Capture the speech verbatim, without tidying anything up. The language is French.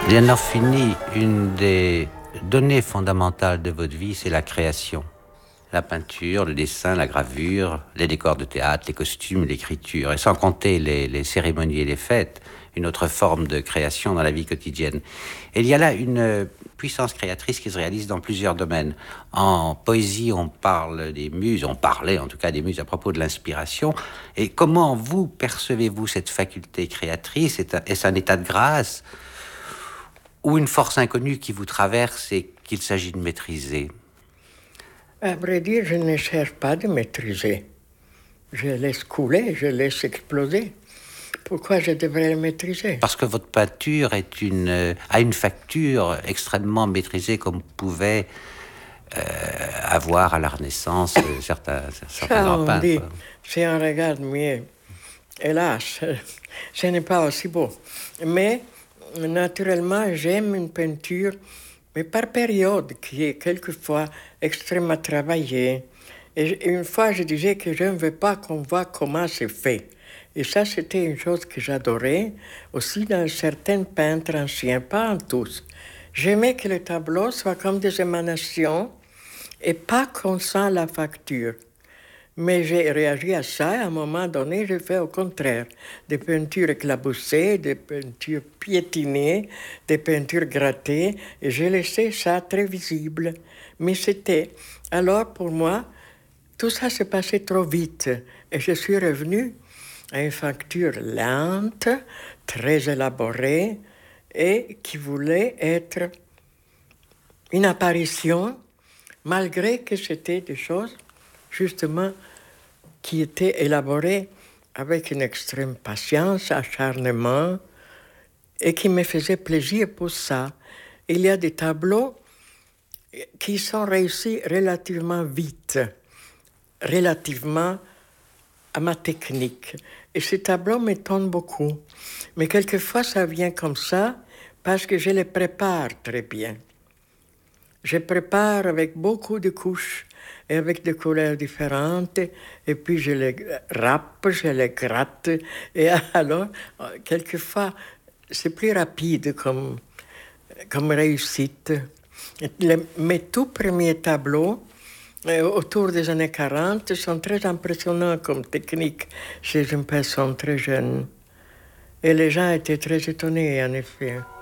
Léonore Funi, une des données fondamentales de votre vie, c'est la création. La peinture, le dessin, la gravure, les décors de théâtre, les costumes, l'écriture, et sans compter les, les cérémonies et les fêtes, une autre forme de création dans la vie quotidienne. Et il y a là une puissance créatrice qui se réalise dans plusieurs domaines. En poésie, on parle des muses, on parlait en tout cas des muses à propos de l'inspiration. Et comment vous percevez-vous cette faculté créatrice? Est-ce un état de grâce ou une force inconnue qui vous traverse et qu'il s'agit de maîtriser? À vrai dire, je ne cherche pas de maîtriser. Je laisse couler, je laisse exploser. Pourquoi je devrais le maîtriser? Parce que votre peinture est une, euh, a une facture extrêmement maîtrisée, comme pouvait euh, avoir à la Renaissance euh, certains, certains Ça, grands on peintres. dit, si on regarde mieux, hélas, ce n'est pas aussi beau. Mais, naturellement, j'aime une peinture, mais par période, qui est quelquefois extrêmement travaillée. Et une fois, je disais que je ne veux pas qu'on voit comment c'est fait. Et ça, c'était une chose que j'adorais, aussi dans certains peintres anciens, pas en tous. J'aimais que les tableaux soient comme des émanations et pas qu'on sent la facture. Mais j'ai réagi à ça, et à un moment donné, j'ai fait au contraire. Des peintures éclaboussées, des peintures piétinées, des peintures grattées, et j'ai laissé ça très visible. Mais c'était, alors pour moi, tout ça s'est passé trop vite, et je suis revenue à une facture lente, très élaborée, et qui voulait être une apparition, malgré que c'était des choses, justement, qui étaient élaborées avec une extrême patience, acharnement, et qui me faisaient plaisir pour ça. Il y a des tableaux qui sont réussis relativement vite, relativement à ma technique. Et ces tableaux m'étonnent beaucoup. Mais quelquefois, ça vient comme ça parce que je les prépare très bien. Je prépare avec beaucoup de couches et avec des couleurs différentes, et puis je les râpe, je les gratte, et alors, quelquefois, c'est plus rapide comme, comme réussite. Les, mes tout premiers tableaux, euh, autour des années quarante, sont très impressionnants comme technique chez une personne très jeune. Et les gens étaient très étonnés, en effet.